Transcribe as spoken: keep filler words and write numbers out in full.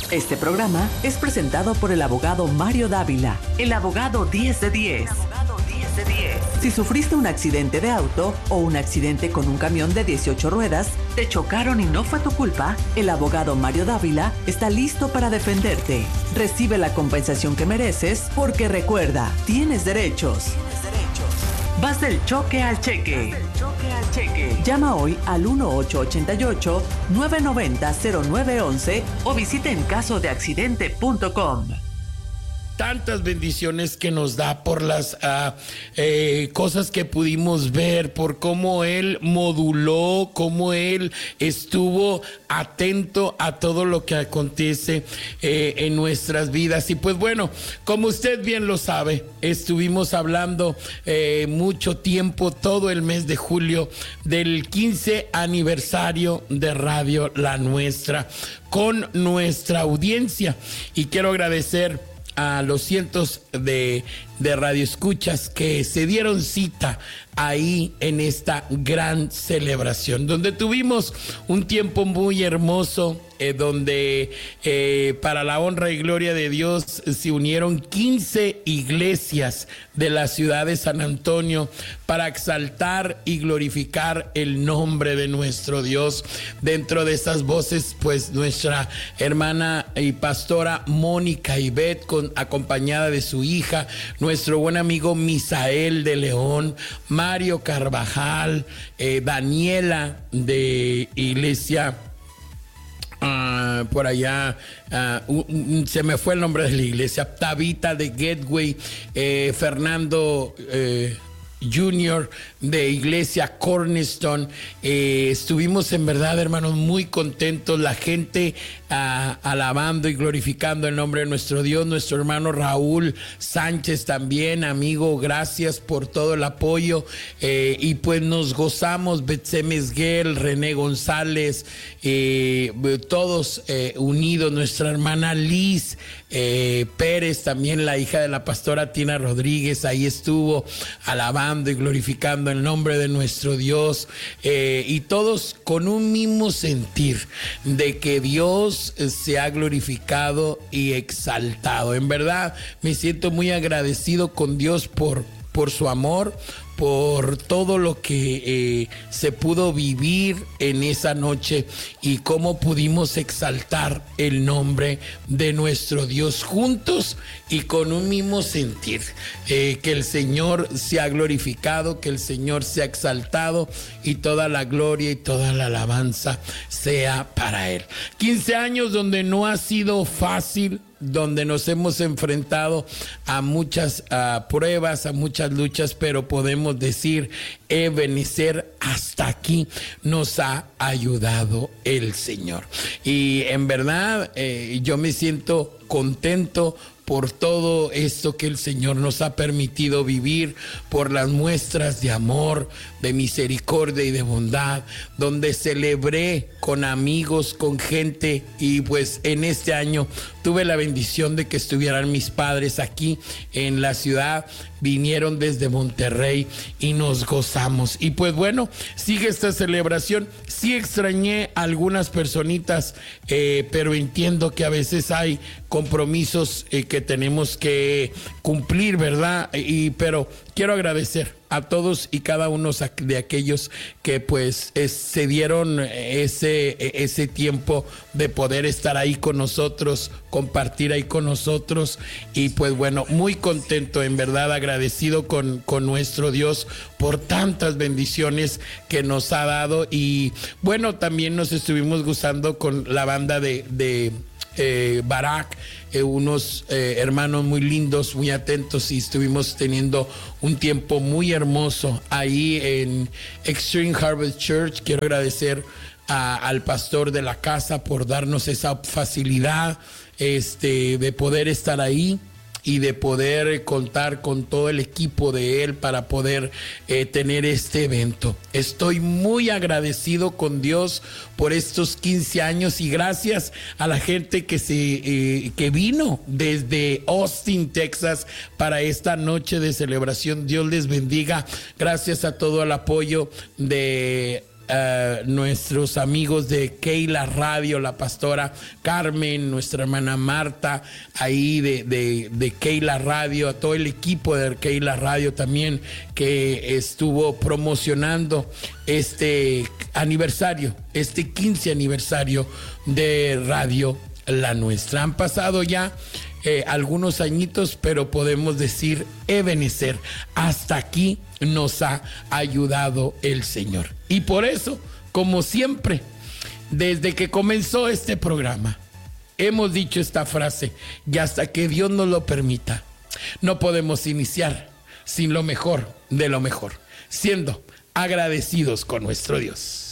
Este programa es presentado por el abogado Mario Dávila, el abogado diez de diez. Si sufriste un accidente de auto o un accidente con un camión de dieciocho ruedas, te chocaron y no fue tu culpa, el abogado Mario Dávila está listo para defenderte. Recibe la compensación que mereces porque recuerda, tienes derechos. Vas del choque al cheque. Llama hoy al uno ocho ocho ocho, nueve nueve cero, cero nueve uno uno o visita en caso de accidente punto com. Tantas bendiciones que nos da por las uh, eh, cosas que pudimos ver, por cómo Él moduló, cómo Él estuvo atento a todo lo que acontece eh, en nuestras vidas. Y pues bueno, como usted bien lo sabe, estuvimos hablando eh, mucho tiempo, todo el mes de julio, del quince aniversario de Radio La Nuestra con nuestra audiencia. Y quiero agradecer a los cientos de, de radioescuchas que se dieron cita ahí en esta gran celebración, donde tuvimos un tiempo muy hermoso, eh, donde eh, para la honra y gloria de Dios se unieron quince iglesias de la ciudad de San Antonio para exaltar y glorificar el nombre de nuestro Dios. Dentro de esas voces, pues nuestra hermana y pastora Mónica Ivette, con, acompañada de su hija, nuestro buen amigo Misael de León, Mario Carvajal, eh, Daniela de Iglesia, uh, por allá, uh, uh, se me fue el nombre de la iglesia, Tabita de Gateway, eh, Fernando eh, Junior de Iglesia Cornerstone. Eh, estuvimos en verdad, hermanos, muy contentos, la gente uh, alabando y glorificando el nombre de nuestro Dios. Nuestro hermano Raúl Sánchez también, amigo, gracias por todo el apoyo, eh, y pues nos gozamos, Betsé Mesguel, René González, eh, todos eh, unidos, nuestra hermana Liz eh, Pérez, también la hija de la pastora Tina Rodríguez, ahí estuvo alabando y glorificando el nombre de nuestro Dios, eh, y todos con un mismo sentir de que Dios se ha glorificado y exaltado. En verdad me siento muy agradecido con Dios por, por su amor, por todo lo que eh, se pudo vivir en esa noche y cómo pudimos exaltar el nombre de nuestro Dios juntos y con un mismo sentir. Eh, que el Señor sea glorificado, que el Señor sea exaltado y toda la gloria y toda la alabanza sea para Él. quince años donde no ha sido fácil, donde nos hemos enfrentado a muchas uh, pruebas, a muchas luchas, pero podemos decir, Ebenezer, hasta aquí nos ha ayudado el Señor. Y en verdad, eh, yo me siento contento por todo esto que el Señor nos ha permitido vivir, por las muestras de amor, de misericordia y de bondad, donde celebré con amigos, con gente, y pues en este año tuve la bendición de que estuvieran mis padres aquí en la ciudad, vinieron desde Monterrey y nos gozamos. Y pues bueno, sigue esta celebración. Sí extrañé a algunas personitas, eh, pero entiendo que a veces hay compromisos eh, que tenemos que cumplir, ¿verdad? Y pero quiero agradecer a todos y cada uno de aquellos que pues es, se dieron ese, ese tiempo de poder estar ahí con nosotros, compartir ahí con nosotros. Y pues bueno, muy contento, en verdad agradecido con, con nuestro Dios por tantas bendiciones que nos ha dado. Y bueno, también nos estuvimos gozando con la banda de, de eh, Barak, eh, unos eh, hermanos muy lindos, muy atentos, y estuvimos teniendo un tiempo muy hermoso ahí en Extreme Harvest Church. Quiero agradecer a, al pastor de la casa por darnos esa facilidad este, de poder estar ahí y de poder contar con todo el equipo de él para poder eh, tener este evento. Estoy muy agradecido con Dios por estos quince años, y gracias a la gente que se eh, que vino desde Austin, Texas, para esta noche de celebración. Dios les bendiga. Gracias a todo el apoyo de uh, nuestros amigos de Keila Radio, la pastora Carmen, nuestra hermana Marta, ahí de, de, de Keila Radio, a todo el equipo de Keila Radio también que estuvo promocionando este aniversario, este quince aniversario de Radio La Nuestra. Han pasado ya eh, algunos añitos, pero podemos decir, Ebenezer, hasta aquí nos ha ayudado el Señor. Y por eso, como siempre, desde que comenzó este programa, hemos dicho esta frase, y hasta que Dios nos lo permita, no podemos iniciar sin lo mejor de lo mejor, siendo agradecidos con nuestro Dios.